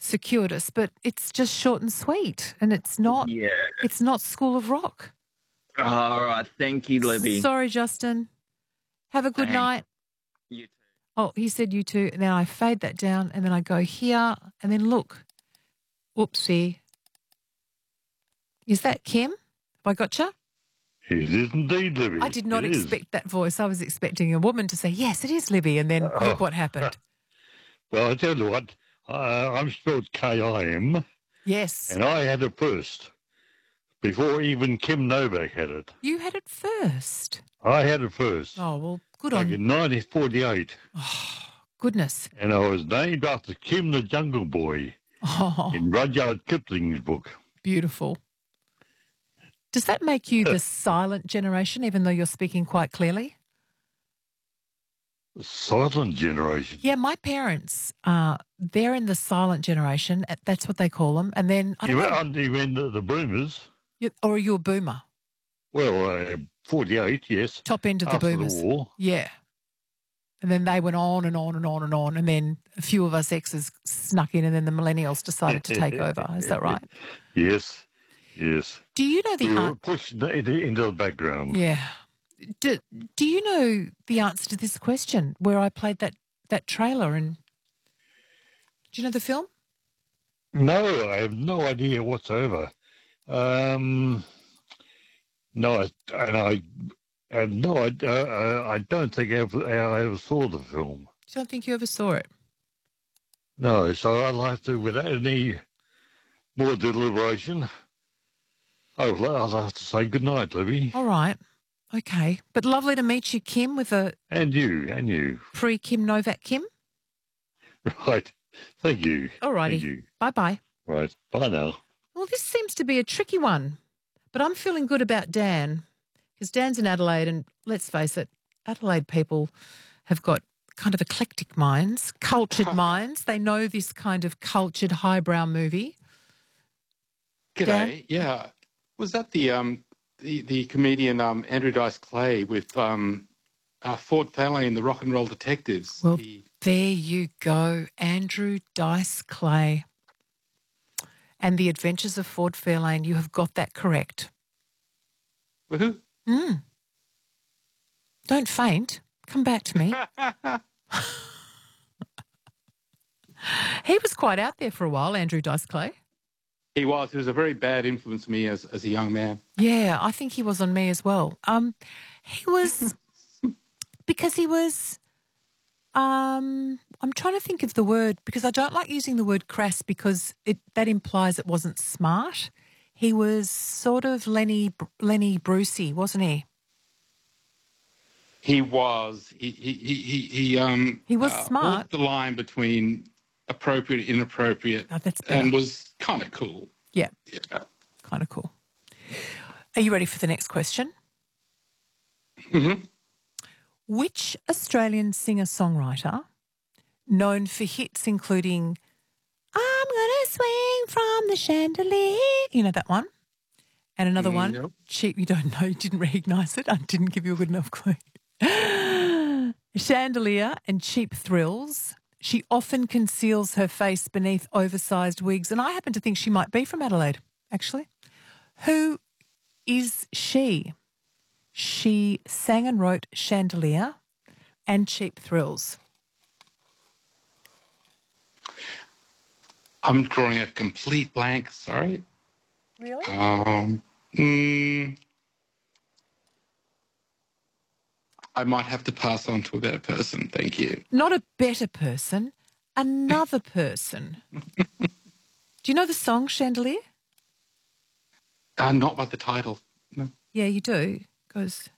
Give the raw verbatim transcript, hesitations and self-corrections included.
circuitous, but it's just short and sweet, and it's not. Yeah. It's not School of Rock. All right. Thank you, Libby. Sorry, Justin. Have a good Thanks. night. You too. Oh, he said you too. And then I fade that down, and then I go here, and then look. Whoopsie. Is that Kim? Have I gotcha? It is indeed, Libby. I did not It is. expect that voice. I was expecting a woman to say, yes, it is Libby, and then Oh. look what happened. Well, I tell you what, uh, I'm spelled K I M, Yes. and I had it first, before even Kim Novak had it. You had it first. I had it first, Oh, well, good back on in nineteen forty-eight, goodness. and I was named after Kim the Jungle Boy Oh, in Rudyard Kipling's book. beautiful. Does that make you the silent generation, even though you're speaking quite clearly? The silent generation. Yeah, my parents, uh, they're in the silent generation. uh, That's what they call them. And then, I You don't know, went you mean the, the boomers? you- or are you a boomer? Well, uh, forty-eight, yes. Top end of the After boomers. the war. Yeah. And then they went on and on and on and on. And then a few of us exes snuck in, and then the millennials decided to take over. Is that right? Yes, yes. Do you know the We were answer? pushed into, into the background. Yeah. Do, do you know the answer to this question where I played that, that trailer? And do you know the film? No, I have no idea whatsoever. Um, no, I, and I, and no, I, uh, I don't think I ever, I ever saw the film. I don't think you ever saw it. No, so I'd like to, without any more deliberation, I'll, I'll have to say good night, Libby. All right. Okay. But lovely to meet you, Kim, with a And you, and you. pre-Kim Novak Kim. Right. Thank you. All righty. Thank you. Bye-bye. Right. Bye now. Well, this seems to be a tricky one, but I'm feeling good about Dan because Dan's in Adelaide, and let's face it, Adelaide people have got kind of eclectic minds, cultured minds. They know this kind of cultured highbrow movie. G'day. Dan? Yeah. Was that the um the, the comedian um Andrew Dice Clay with um uh, Ford Fairlane, the Rock and Roll Detectives? Well, He- there you go, Andrew Dice Clay. And The Adventures of Ford Fairlane. You have got that correct. Woohoo. Mm. Don't faint. Come back to me. He was quite out there for a while, Andrew Dice Clay. He was. He was a very bad influence on me as, as a young man. Yeah, I think he was on me as well. Um, he was because he was. Um, I'm trying to think of the word because I don't like using the word crass because it that implies it wasn't smart. He was sort of Lenny Lenny Brucey, wasn't he? He was. He he he he, he um He was uh, smart. walked the line between appropriate, inappropriate, Oh, that's better. and was kind of cool. Yeah, Yeah. kind of cool. Are you ready for the next question? Mm-hmm. Which Australian singer-songwriter, known for hits including I'm Gonna Swing from the Chandelier, you know that one? And another one, Nope. Cheap, you don't know, you didn't recognise it, I didn't give you a good enough clue. Chandelier and Cheap Thrills. She often conceals her face beneath oversized wigs, and I happen to think she might be from Adelaide, actually. Who is she? She sang and wrote Chandelier and Cheap Thrills. I'm drawing a complete blank. Sorry. Really? Um. mm, I might have to pass on to a better person. Thank you. Not a better person, another person. Do you know the song Chandelier? Uh, not by the title. No. Yeah, you do. Goes